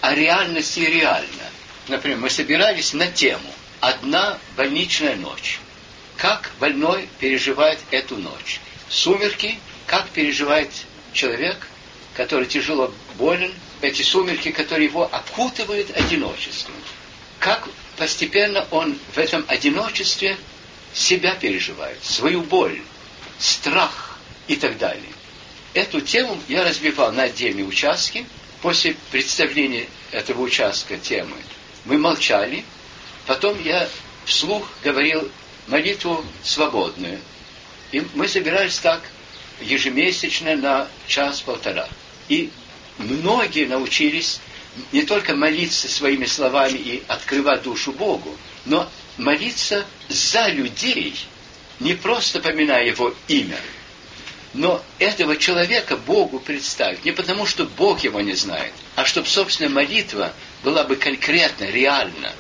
о реальности и реально. Например, мы собирались на тему «Одна больничная ночь». Как больной переживает эту ночь? Сумерки, как переживает человек, который тяжело болен, эти сумерки, которые его окутывают одиночеством. Как постепенно он в этом одиночестве себя переживает, свою боль, страх и так далее. Эту тему я разбивал на отдельные участки. После представления этого участка темы мы молчали. Потом я вслух говорил молитву свободную. И мы собирались так ежемесячно на час-полтора. И многие научились не только молиться своими словами и открывать душу Богу, но молиться за людей, не просто поминая его имя, но этого человека Богу представить. Не потому, что Бог его не знает, а чтобы собственная молитва была бы конкретна, реальна.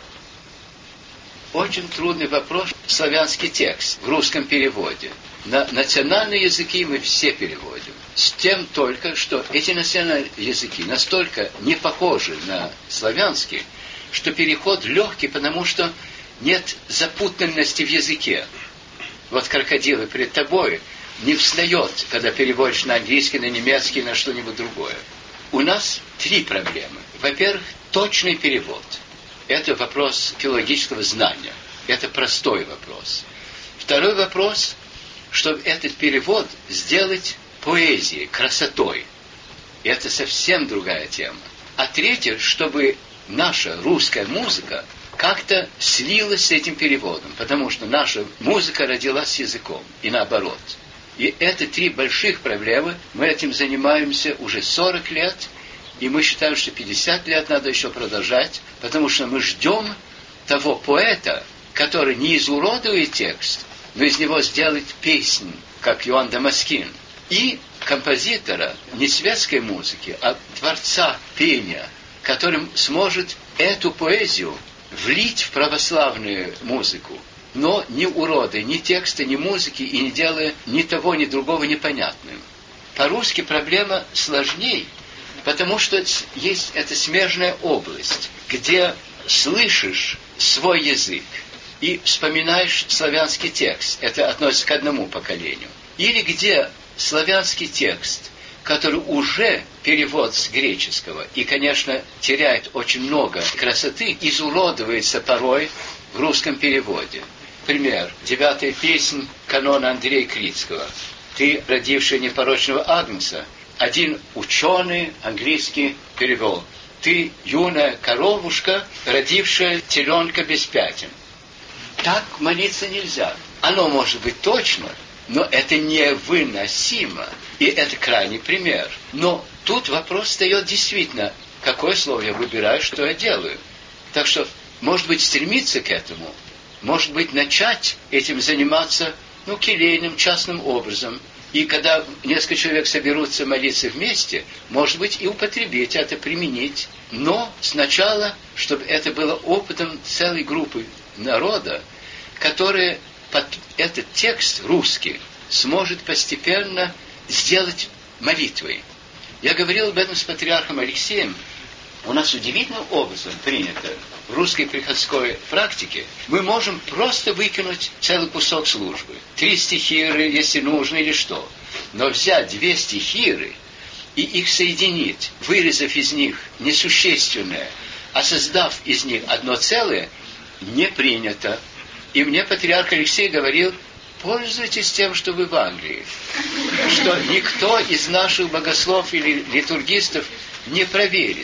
Очень трудный вопрос славянский текст в русском переводе. На национальные языки мы все переводим. С тем только, что эти национальные языки настолько не похожи на славянские, что переход легкий, потому что нет запутанности в языке. Вот крокодилы перед тобой не встает, когда переводишь на английский, на немецкий, на что-нибудь другое. У нас три проблемы. Во-первых, точный перевод. Это вопрос филологического знания. Это простой вопрос. Второй вопрос, чтобы этот перевод сделать поэзией, красотой. Это совсем другая тема. А третье, чтобы наша русская музыка как-то слилась с этим переводом, потому что наша музыка родилась с языком, и наоборот. И это три больших проблемы. Мы этим занимаемся уже 40 лет, и мы считаем, что 50 лет надо еще продолжать, потому что мы ждем того поэта, который не изуродует текст, но из него сделает песнь, как Иоанн Дамаскин, и композитора не светской музыки, а творца пения, которым сможет эту поэзию влить в православную музыку, но не уродая ни текста, ни музыки, и не делая ни того, ни другого непонятным. По-русски проблема сложнее, потому что есть эта смежная область, где слышишь свой язык и вспоминаешь славянский текст. Это относится к одному поколению. Или где славянский текст, который уже перевод с греческого, и, конечно, теряет очень много красоты, изуродуется порой в русском переводе. Пример. 9-я песнь канона Андрея Крицкого. «Ты, родившая непорочного Агнца». Один ученый английский перевел: «Ты, юная коровушка, родившая теленка без пятен». Так молиться нельзя. Оно может быть точно, но это невыносимо. И это крайний пример. Но тут вопрос встает действительно, какое слово я выбираю, что я делаю. Так что, может быть, стремиться к этому, может быть, начать этим заниматься, келейным, частным образом. И когда несколько человек соберутся молиться вместе, может быть, и употребить это, применить. Но сначала, чтобы это было опытом целой группы народа, которая под этот текст русский сможет постепенно сделать молитвой. Я говорил об этом с патриархом Алексеем. У нас удивительным образом принято в русской приходской практике. Мы можем просто выкинуть целый кусок службы. 3 стихиры, если нужно, или что. Но взять 2 стихиры и их соединить, вырезав из них несущественное, а создав из них одно целое, не принято. И мне патриарх Алексей говорил: пользуйтесь тем, что вы в Англии, что никто из наших богослов или литургистов не проверит.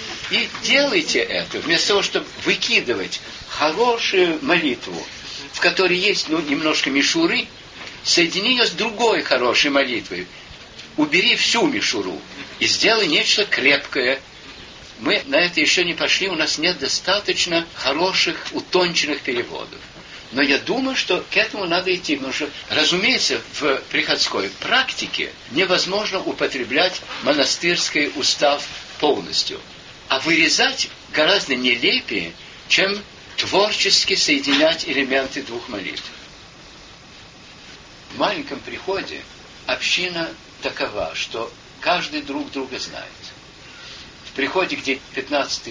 И делайте это, вместо того, чтобы выкидывать хорошую молитву, в которой есть немножко мишуры, соедини ее с другой хорошей молитвой. Убери всю мишуру и сделай нечто крепкое. Мы на это еще не пошли, у нас нет достаточно хороших, утонченных переводов. Но я думаю, что к этому надо идти, потому что, разумеется, в приходской практике невозможно употреблять монастырский устав полностью. А вырезать гораздо нелепее, чем творчески соединять элементы 2 молитв. В маленьком приходе община такова, что каждый друг друга знает. В приходе, где 15